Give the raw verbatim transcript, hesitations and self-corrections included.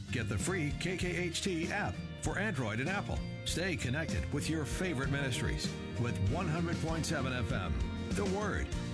Get the free K K H T app for Android and Apple. Stay connected with your favorite ministries with one hundred point seven F M. The Word.